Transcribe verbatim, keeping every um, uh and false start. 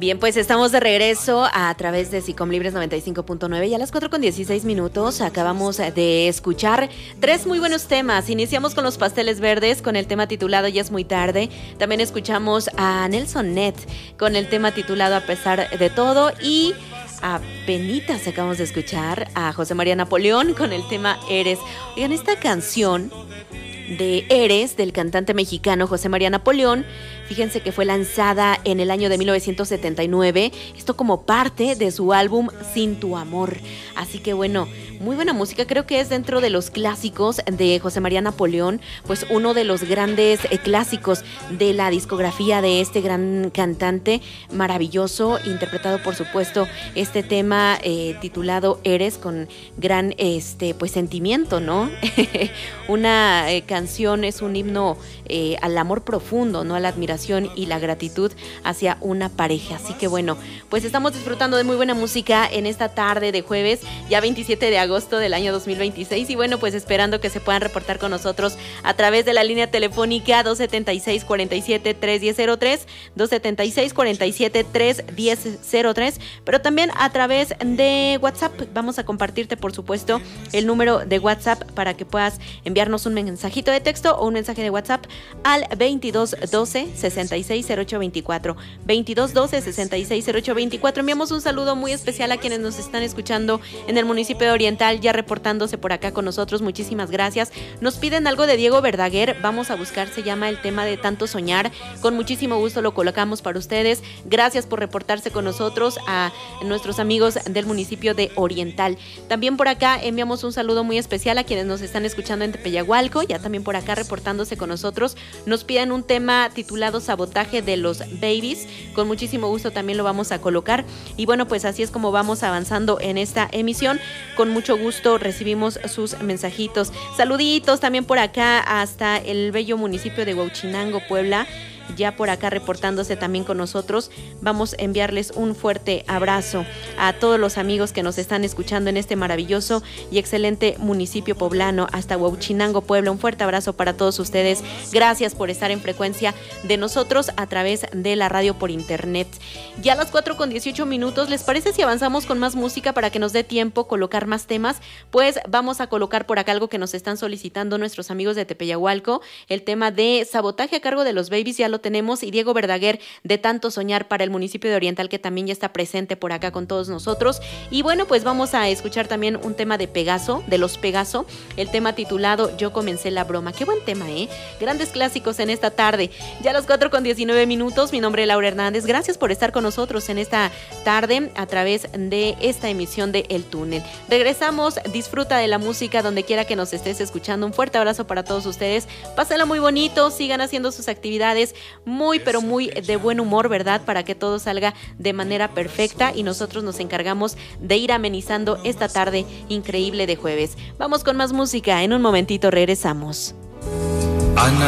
Bien, pues estamos de regreso a través de SICOM Libres noventa y cinco punto nueve y a las cuatro con dieciséis minutos acabamos de escuchar tres muy buenos temas. Iniciamos con los Pasteles Verdes con el tema titulado Ya es muy tarde. También escuchamos a Nelson Net con el tema titulado A pesar de todo y apenitas acabamos de escuchar a José María Napoleón con el tema Eres. Oigan, esta canción de Eres del cantante mexicano José María Napoleón, fíjense que fue lanzada en el año de mil novecientos setenta y nueve, esto como parte de su álbum Sin tu amor. Así que bueno, muy buena música, creo que es dentro de los clásicos de José María Napoleón, pues uno de los grandes eh, clásicos de la discografía de este gran cantante maravilloso, interpretado por supuesto este tema eh, titulado Eres con gran este pues sentimiento, ¿no? Una eh, canción es un himno eh, al amor profundo, ¿no? A la admiración y la gratitud hacia una pareja. Así que bueno, pues estamos disfrutando de muy buena música en esta tarde de jueves, ya veintisiete de agosto del año dos mil veintiséis, y bueno, pues esperando que se puedan reportar con nosotros a través de la línea telefónica dos setenta y seis, cuarenta y siete, trescientos diez cero tres, dos setenta y seis, cuarenta y siete, trescientos diez cero tres, pero también a través de WhatsApp. Vamos a compartirte, por supuesto, el número de WhatsApp para que puedas enviarnos un mensajito de texto o un mensaje de WhatsApp al veintidós doce, sesenta y seis cero ocho veinticuatro, veintidós doce, sesenta y seis cero ocho veinticuatro. Enviamos un saludo muy especial a quienes nos están escuchando en el municipio de Oriental, ya reportándose por acá con nosotros. Muchísimas gracias. Nos piden algo de Diego Verdaguer, vamos a buscar, se llama El tema de tanto soñar. Con muchísimo gusto lo colocamos para ustedes. Gracias por reportarse con nosotros a nuestros amigos del municipio de Oriental. También por acá enviamos un saludo muy especial a quienes nos están escuchando en Tepeyagualco, ya también por acá reportándose con nosotros. Nos piden un tema titulado Sabotaje de los Babies, con muchísimo gusto también lo vamos a colocar. Y bueno, pues así es como vamos avanzando en esta emisión. Con mucho gusto recibimos sus mensajitos. Saluditos también por acá hasta el bello municipio de Huauchinango, Puebla, ya por acá reportándose también con nosotros. Vamos a enviarles un fuerte abrazo a todos los amigos que nos están escuchando en este maravilloso y excelente municipio poblano hasta Huauchinango, Puebla. Un fuerte abrazo para todos ustedes. Gracias por estar en frecuencia de nosotros a través de la radio por internet. Ya a las cuatro con dieciocho minutos, ¿les parece si avanzamos con más música para que nos dé tiempo colocar más temas? Pues vamos a colocar por acá algo que nos están solicitando nuestros amigos de Tepeyagualco, el tema de Sabotaje a cargo de los Babies. Ya lo tenemos, y Diego Verdaguer de Tanto Soñar para el municipio de Oriental, que también ya está presente por acá con todos nosotros. Y bueno, pues vamos a escuchar también un tema de Pegaso, de los Pegaso, el tema titulado Yo comencé la broma. Qué buen tema, ¿eh? Grandes clásicos en esta tarde. Ya a las cuatro con diecinueve minutos, mi nombre es Laura Hernández. Gracias por estar con nosotros en esta tarde a través de esta emisión de El Túnel. Regresamos, disfruta de la música donde quiera que nos estés escuchando. Un fuerte abrazo para todos ustedes. Pásenla muy bonito, sigan haciendo sus actividades muy pero muy de buen humor, ¿verdad? Para que todo salga de manera perfecta y nosotros nos encargamos de ir amenizando esta tarde increíble de jueves. Vamos con más música, en un momentito regresamos. Ana.